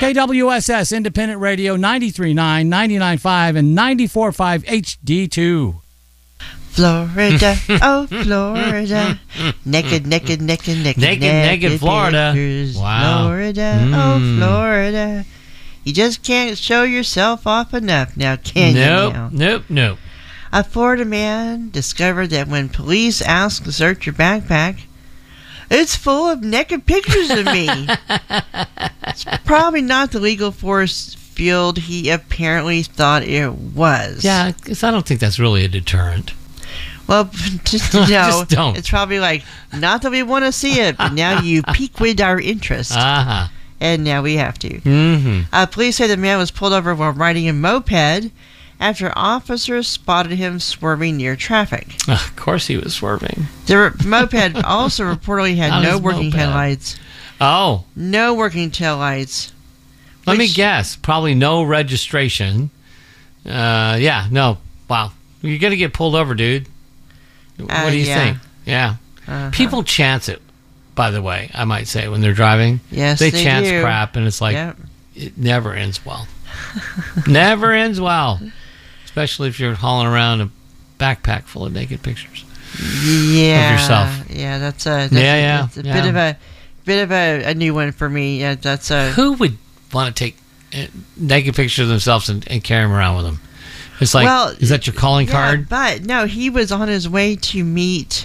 KWSS Independent Radio 93.9, 99.5, and 94.5 HD2. Florida, oh Florida, naked Florida. pictures. Wow. Florida, oh Florida. You just can't show yourself off enough now, can you? Nope. A Florida man discovered that when police asked to search your backpack, it's full of naked pictures of me. It's probably not the legal force field he apparently thought it was. Yeah, because I don't think that's really a deterrent. Well, just don't. It's probably like, not that we want to see it, but now you piqued our interest. Uh-huh. And now we have to. Mm-hmm. Police say the man was pulled over while riding a moped after officers spotted him swerving near traffic. Of course he was swerving. The moped also reportedly had no working moped. headlights. Oh. No working taillights. Let me guess. Probably no registration. Yeah, no. Wow. You're going to get pulled over, dude. What do you think? Yeah. Uh-huh. People chance it, by the way, I might say, when they're driving. Yes, they they chance do. crap, and it's like, it never ends well. Never ends well. Especially if you're hauling around a backpack full of naked pictures of yourself. Yeah, that's yeah. It's a bit of a new one for me. Yeah, that's a. Who would want to take naked pictures of themselves and carry them around with them? It's like, well, is that your calling card? But no, he was on his way to meet.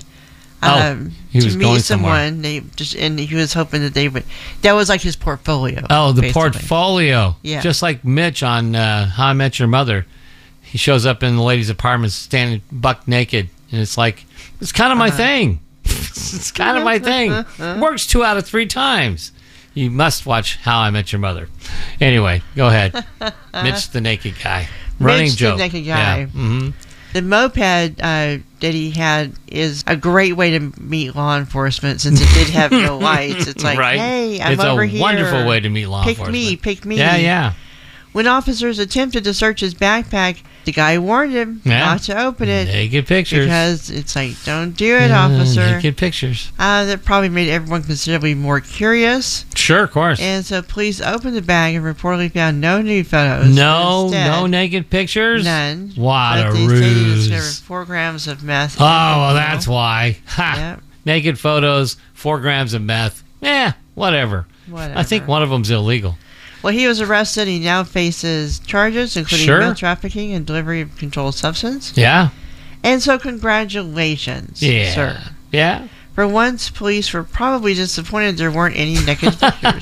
He was going someone. And he was hoping that they would. That was like his portfolio. Oh, the basically. portfolio. Yeah. Just like Mitch on How I Met Your Mother. He shows up in the lady's apartment standing buck naked. And it's like, it's kind of my thing. It's kind of my thing. Works 2 out of 3 times. You must watch How I Met Your Mother. Anyway, go ahead. Mitch the naked guy. Running Mitch joke. the naked guy. Yeah. Mm-hmm. The moped that he had is a great way to meet law enforcement since it did have no lights. It's like, right. Hey, I'm over here. It's a wonderful way to meet law enforcement. Pick me. Yeah. When officers attempted to search his backpack, the guy warned him not to open it. Naked pictures. Because it's like, don't do it, officer. Naked pictures. That probably made everyone considerably more curious. Sure, of course. And so police opened the bag and reportedly found no nude photos. No naked pictures? None. What a ruse. They discovered 4 grams of meth. Oh, well, that's why. Ha. Yep. Naked photos, 4 grams of meth. Whatever. I think one of them's illegal. Well, he was arrested. He now faces charges, including meth trafficking and delivery of controlled substance. Yeah. And so congratulations, sir. Yeah. For once, police were probably disappointed there weren't any naked pictures.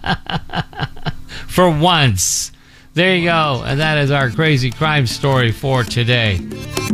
For once. There you go. And that is our crazy crime story for today.